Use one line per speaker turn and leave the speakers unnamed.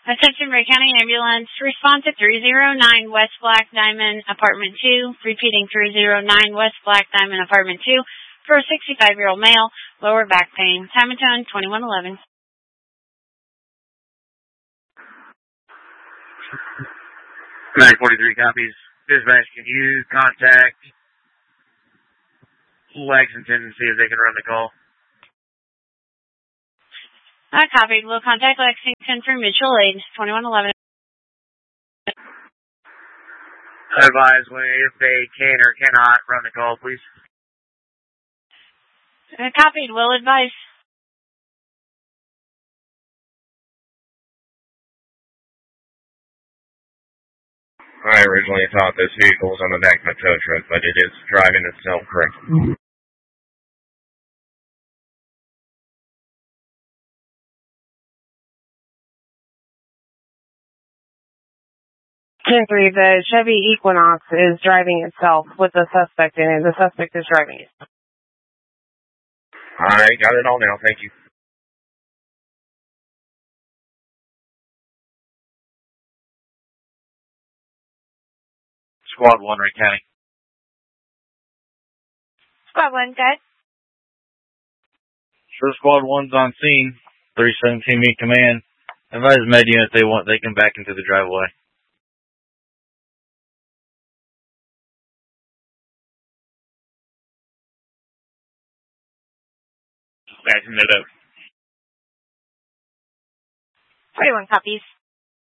Attention Ray County Ambulance. Respond to 309 West Black Diamond, Apartment 2. Repeating 309 West Black Diamond, Apartment 2. For a 65-year-old male, lower back pain. Time and tone, 2111.
943 copies. Dispatch, can you contact Lexington and see if they can run the call?
Copied. We'll contact Lexington for mutual aid, 2111.
Advise if they can or cannot run the call, please.
Copied. We'll advise.
I originally thought this vehicle was on the back of a tow truck, but it is driving itself correctly.
10-3, the Chevy Equinox is driving itself with the suspect in it. The suspect is driving it.
I got it all now, thank you.
Squad 1, Ray County.
Squad 1, good.
Sure, Squad 1's on scene. 317 meet command. Advise med unit they come back into the driveway. Back in it up.
41 copies.